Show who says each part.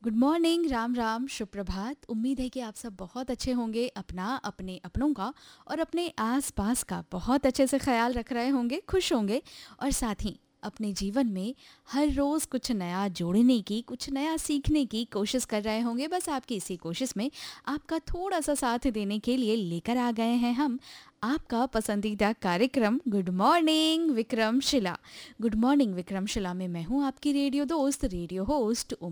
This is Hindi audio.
Speaker 1: गुड मॉर्निंग, राम राम, सुप्रभात। उम्मीद है कि आप सब बहुत अच्छे होंगे, अपना, अपने अपनों का और अपने आसपास का बहुत अच्छे से ख्याल रख रहे होंगे, खुश होंगे और साथ ही अपने जीवन में हर रोज़ कुछ नया जोड़ने की, कुछ नया सीखने की कोशिश कर रहे होंगे। बस आपकी इसी कोशिश में आपका थोड़ा सा साथ देने के लिए लेकर आ गए हैं हम आपका पसंदीदा कार्यक्रम good morning Vikramshila. Good morning Vikramshila में मैं हूँ आपकी रेडियो दोस्त, रेडियो होस्ट